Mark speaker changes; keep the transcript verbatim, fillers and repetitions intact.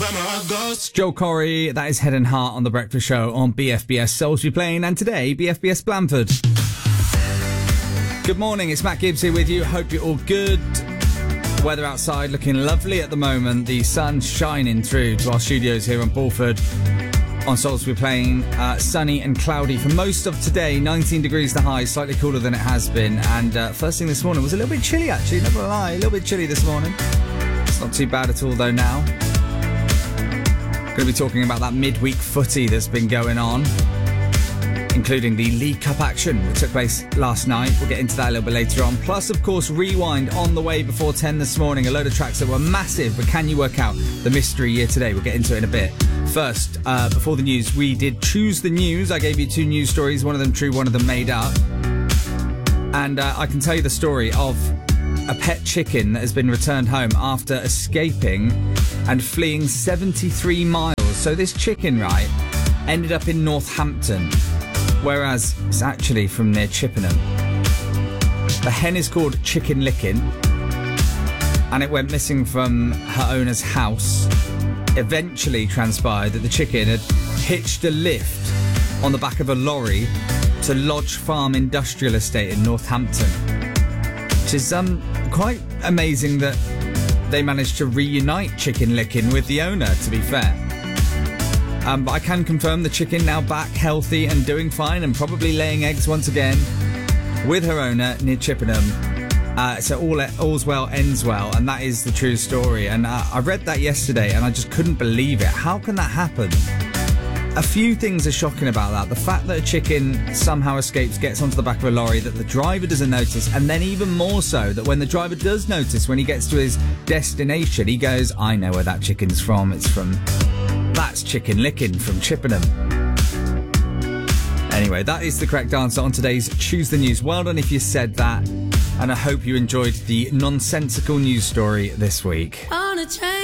Speaker 1: Joel Corey, that is Head and Heart on The Breakfast Show on B F B S Salisbury Plain, and today, B F B S Blandford. Good morning, it's Matt Gibbs here with you. Hope you're all good. Weather outside looking lovely at the moment. The sun's shining through to our studios here on Bulford on Salisbury Plain. Uh, sunny and cloudy for most of today. nineteen degrees the high, slightly cooler than it has been. And uh, first thing this morning was a little bit chilly, actually. Not gonna lie, a little bit chilly this morning. It's not too bad at all, though, now. Going to be talking about that midweek footy that's been going on, including the League Cup action that took place last night. We'll get into that a little bit later on. Plus, of course, Rewind on the way before ten this morning. A load of tracks that were massive, but can you work out the mystery year today? We'll get into it in a bit. First, uh, before the news, we did choose the news. I gave you two news stories, one of them true, one of them made up. And uh, I can tell you the story of a pet chicken that has been returned home after escaping and fleeing seventy-three miles. So this chicken, right, ended up in Northampton, whereas it's actually from near Chippenham. The hen is called Chicken Licken, and it went missing from her owner's house. Eventually transpired that the chicken had hitched a lift on the back of a lorry to Lodge Farm Industrial Estate in Northampton, which is um, quite amazing that they managed to reunite Chicken Licken with the owner, to be fair. Um, but I can confirm the chicken now back healthy and doing fine and probably laying eggs once again with her owner near Chippenham. Uh, so all all's well ends well, and that is the true story. And uh, I read that yesterday and I just couldn't believe it. How can that happen? A few things are shocking about that. The fact that a chicken somehow escapes, gets onto the back of a lorry, that the driver doesn't notice, and then even more so that when the driver does notice, when he gets to his destination, he goes, I know where that chicken's from. It's from... That's Chicken Licken from Chippenham. Anyway, that is the correct answer on today's Choose the News. Well done if you said that, and I hope you enjoyed the nonsensical news story this week.
Speaker 2: On a train.